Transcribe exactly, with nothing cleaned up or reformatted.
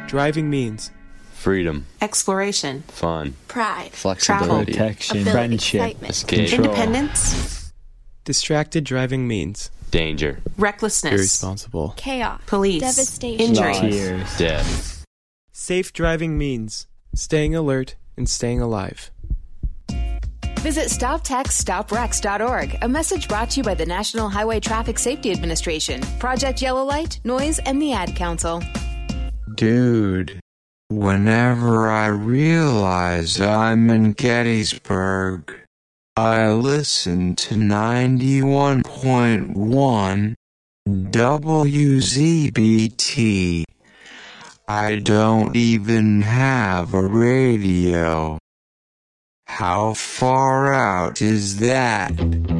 Driving means freedom, exploration, fun, pride, flexibility, protection, ability, friendship, excitement, escape, control. independence, distracted driving means danger, recklessness, irresponsible. chaos, police, devastation, injury, Tears. death. Safe driving means staying alert and staying alive. Visit stop text stop wrecks dot org, a message brought to you by the National Highway Traffic Safety Administration, Project Yellow Light, Noise, and the Ad Council. Dude, whenever I realize I'm in Gettysburg, I listen to ninety-one point one W Z B T. I don't even have a radio. How far out is that?